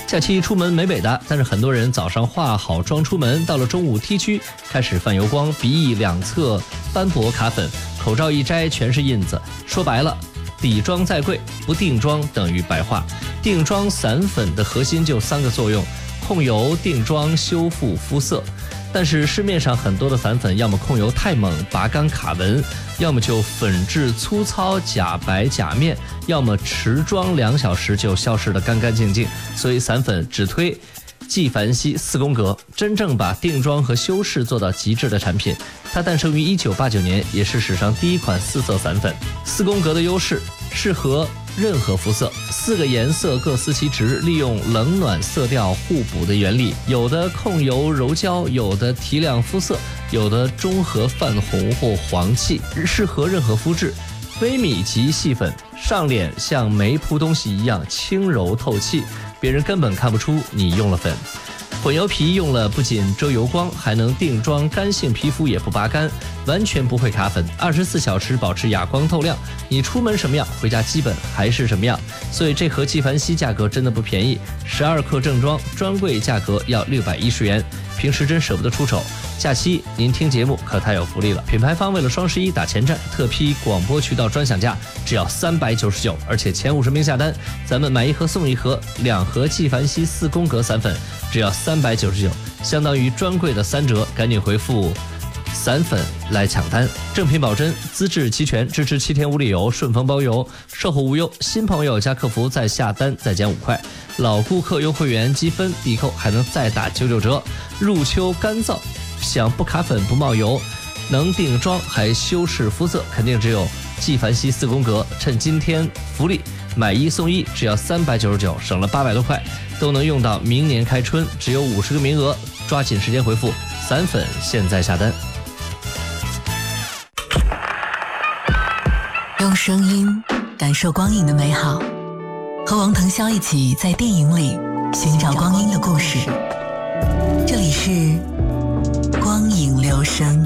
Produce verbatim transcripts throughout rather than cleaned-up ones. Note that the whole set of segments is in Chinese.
假期出门美美的，但是很多人早上化好妆出门，到了中午 T 区开始泛油光，鼻翼两侧斑驳卡粉，口罩一摘全是印子。说白了，底妆再贵，不定妆等于白化。定妆散粉的核心就三个作用：控油、定妆、修复肤色。但是市面上很多的散粉，要么控油太猛拔干卡纹，要么就粉质粗糙假白假面，要么持妆两小时就消失得干干净净。所以散粉只推纪梵希四宫格，真正把定妆和修饰做到极致的产品。它诞生于一九八九年，也是史上第一款四色散粉。四宫格的优势，适合任何肤色，四个颜色各司其职，利用冷暖色调互补的原理，有的控油柔焦，有的提亮肤色，有的中和泛红或黄气，适合任何肤质。微米级细粉，上脸像没铺东西一样轻柔透气，别人根本看不出你用了粉。混油皮用了不仅遮油光，还能定妆，干性皮肤也不拔干，完全不会卡粉，二十四小时保持哑光透亮，你出门什么样，回家基本还是什么样。所以这盒纪梵希价格真的不便宜，十二克正装专柜价格要六百一十元，平时真舍不得出手。假期您听节目可太有福利了，品牌方为了双十一打前站，特批广播渠道专享价只要三百九十九，而且前五十名下单，咱们买一盒送一盒，两盒纪梵希四宫格散粉只要三百九十九，相当于专柜的三折，赶紧回复散粉来抢单。正品保真，资质齐全，支持七天无理由，顺丰包邮，售后无忧。新朋友加客服再下单再减五块，老顾客优惠员积分抵扣还能再打九九折。入秋干燥，想不卡粉不冒油，能定妆还修饰肤色，肯定只有纪梵希四宫格。趁今天福利，买一送一，只要三百九十九，省了八百多块，都能用到明年开春，只有五十个名额，抓紧时间回复散粉，现在下单。 用声音感受光影的美好，和王腾霄一起在电影里寻找光阴的故事。这里是光影留声。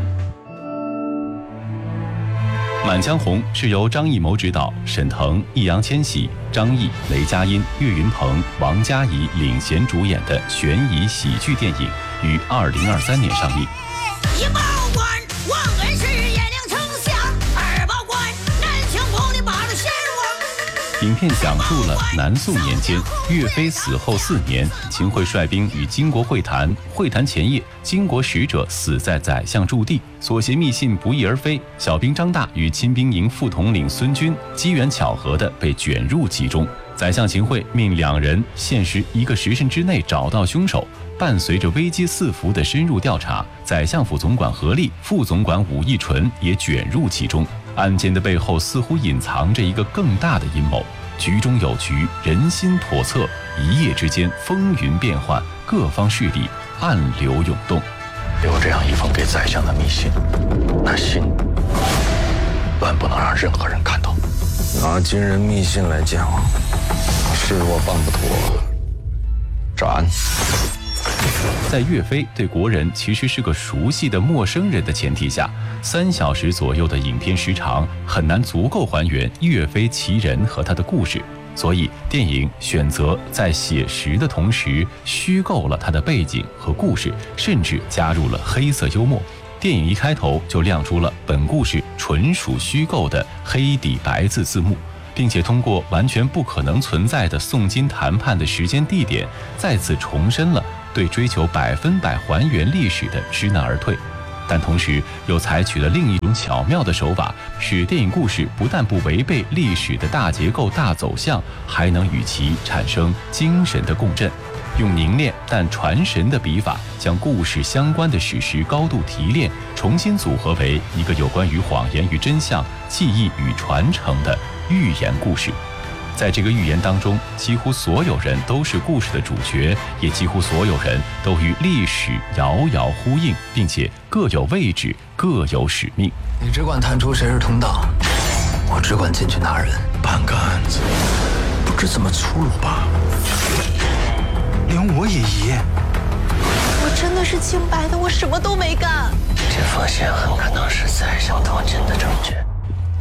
《满江红》是由张艺谋执导，沈腾、易烊千玺、张译、雷佳音、岳云鹏、王佳怡领衔主演的悬疑喜剧电影，于二零二三年上映。 一报官，忘恩是颜良丞相；二报官，南清宫的八路贤王。 影片讲述了南宋年间，岳飞死后四年，秦桧率兵与金国会谈，会谈前夜，金国使者死在宰相驻地，所携密信不翼而飞。小兵张大与亲兵营副统领孙军机缘巧合地被卷入其中。宰相秦桧命两人限时一个时辰之内找到凶手。伴随着危机四伏的深入调查，宰相府总管何立、副总管武义纯也卷入其中。案件的背后似乎隐藏着一个更大的阴谋，局中有局，人心叵测，一夜之间风云变幻，各方势力暗流涌动。 有这样一封给宰相的密信，那信万不能让任何人看到。 拿金人密信来见我，是我办不妥，斩。 在岳飞对国人其实是个熟悉的陌生人的前提下，三小时左右的影片时长很难足够还原岳飞其人和他的故事，所以电影选择在写实的同时虚构了他的背景和故事，甚至加入了黑色幽默。电影一开头就亮出了本故事纯属虚构的黑底白字字幕，并且通过完全不可能存在的宋金谈判的时间地点，再次重申了对追求百分百还原历史的知难而退。但同时又采取了另一种巧妙的手法，使电影故事不但不违背历史的大结构大走向，还能与其产生精神的共振。用凝练但传神的笔法，将故事相关的史实高度提炼，重新组合为一个有关于谎言与真相、记忆与传承的寓言故事。在这个寓言当中，几乎所有人都是故事的主角，也几乎所有人都与历史遥遥呼应，并且各有位置，各有使命。 你只管探出谁是同党，我只管进去拿人。 办个案子，不知怎么粗鲁吧？连我也一样。 我真的是清白的，我什么都没干。 这封信很可能是宰相偷进的证据。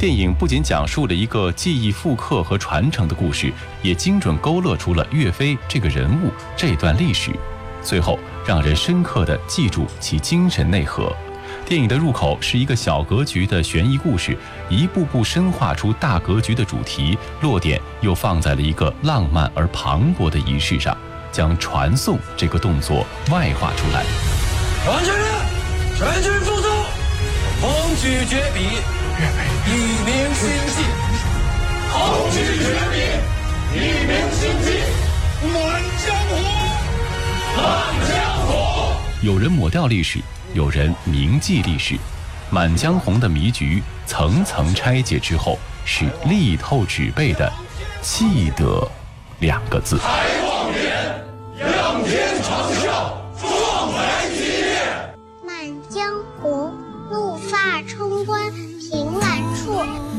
电影不仅讲述了一个记忆复刻和传承的故事，也精准勾勒出了岳飞这个人物这段历史，最后让人深刻地记住其精神内核。电影的入口是一个小格局的悬疑故事，一步步深化出大格局的主题，落点又放在了一个浪漫而磅礴的仪式上，将传送这个动作外化出来。 传军人，全军出动，同举绝笔，以明心计。同举绝笔，以明心计。满江火，满江火。 有人抹掉历史，有人铭记历史。满江红的迷局层层拆解之后，是力透纸背的记得两个字。 抬望眼，仰天长啸。